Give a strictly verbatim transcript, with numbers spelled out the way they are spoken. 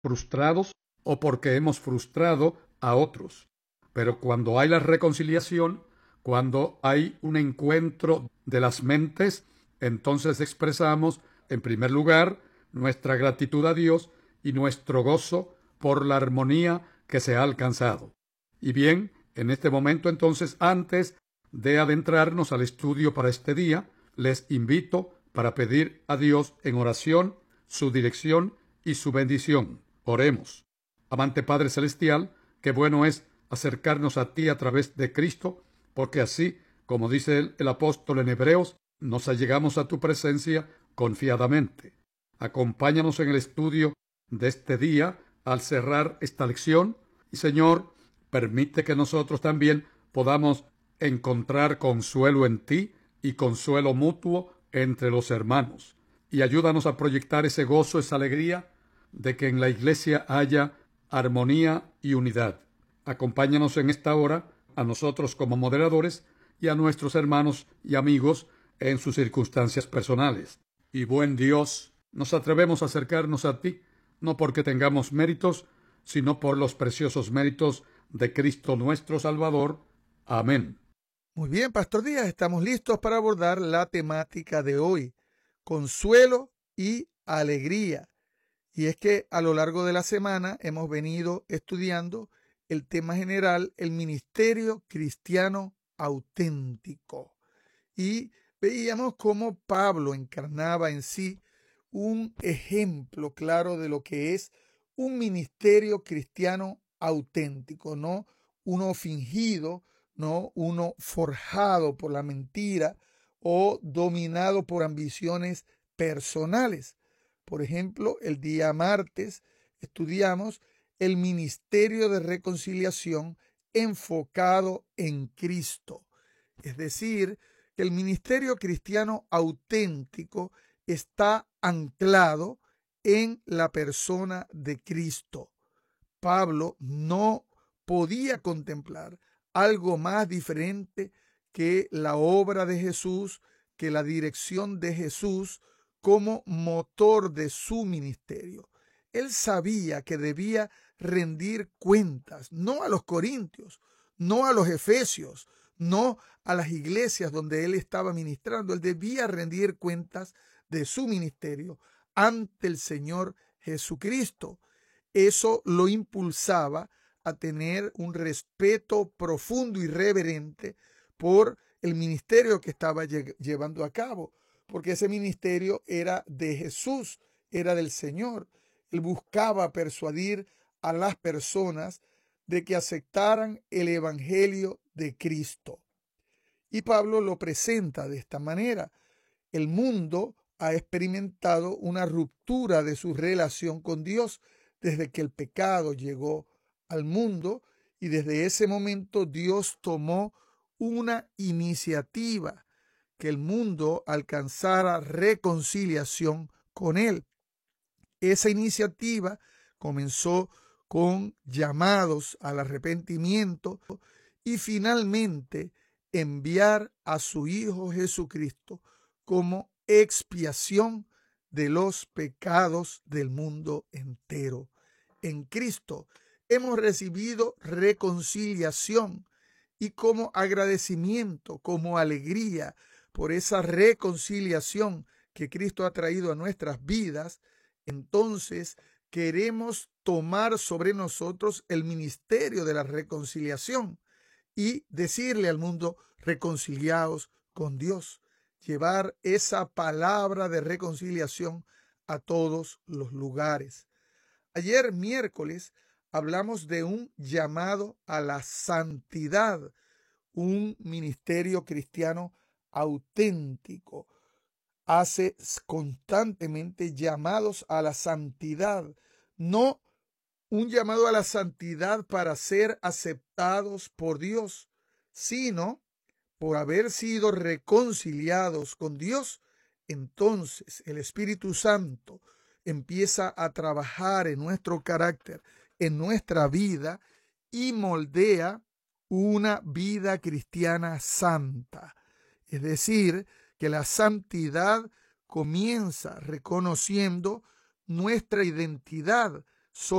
frustrados o porque hemos frustrado a otros. Pero cuando hay la reconciliación, cuando hay un encuentro de las mentes, entonces expresamos, en primer lugar, nuestra gratitud a Dios y nuestro gozo por la armonía que se ha alcanzado. Y bien, en este momento entonces, antes de adentrarnos al estudio para este día, les invito para pedir a Dios en oración su dirección y su bendición. Oremos. Amante Padre Celestial, qué bueno es acercarnos a ti a través de Cristo, porque así, como dice el, el apóstol en Hebreos, nos allegamos a tu presencia confiadamente. Acompáñanos en el estudio de este día al cerrar esta lección y, Señor, permite que nosotros también podamos encontrar consuelo en ti y consuelo mutuo entre los hermanos. Y ayúdanos a proyectar ese gozo, esa alegría de que en la iglesia haya armonía y unidad. Acompáñanos en esta hora a nosotros como moderadores y a nuestros hermanos y amigos en sus circunstancias personales. Y buen Dios, nos atrevemos a acercarnos a ti, no porque tengamos méritos, sino por los preciosos méritos de Cristo nuestro Salvador. Amén. Muy bien, Pastor Díaz, estamos listos para abordar la temática de hoy, consuelo y alegría. Y es que a lo largo de la semana hemos venido estudiando el tema general, el ministerio cristiano auténtico. Y veíamos cómo Pablo encarnaba en sí un ejemplo claro de lo que es un ministerio cristiano auténtico, no uno fingido, no uno forjado por la mentira o dominado por ambiciones personales. Por ejemplo, el día martes estudiamos el ministerio de reconciliación enfocado en Cristo. Es decir, que el ministerio cristiano auténtico está anclado en la persona de Cristo. Pablo no podía contemplar algo más diferente que la obra de Jesús, que la dirección de Jesús como motor de su ministerio. Él sabía que debía rendir cuentas, no a los corintios, no a los efesios, no a las iglesias donde él estaba ministrando. Él debía rendir cuentas de su ministerio ante el Señor Jesucristo. Eso lo impulsaba a tener un respeto profundo y reverente por el ministerio que estaba lle- llevando a cabo, porque ese ministerio era de Jesús, era del Señor. Él buscaba persuadir a las personas de que aceptaran el evangelio de Cristo. Y Pablo lo presenta de esta manera. El mundo ha experimentado una ruptura de su relación con Dios desde que el pecado llegó al mundo, y desde ese momento Dios tomó una iniciativa, que el mundo alcanzara reconciliación con él. Esa iniciativa comenzó con llamados al arrepentimiento y finalmente enviar a su Hijo Jesucristo como expiación de los pecados del mundo entero. En Cristo hemos recibido reconciliación, y como agradecimiento, como alegría por esa reconciliación que Cristo ha traído a nuestras vidas, entonces queremos tomar sobre nosotros el ministerio de la reconciliación y decirle al mundo: reconciliaos con Dios. Llevar esa palabra de reconciliación a todos los lugares. Ayer miércoles hablamos de un llamado a la santidad, un ministerio cristiano auténtico. Hace constantemente llamados a la santidad, no un llamado a la santidad para ser aceptados por Dios, sino por haber sido reconciliados con Dios. Entonces el Espíritu Santo empieza a trabajar en nuestro carácter, en nuestra vida, y moldea una vida cristiana santa. Es decir, que la santidad comienza reconociendo nuestra identidad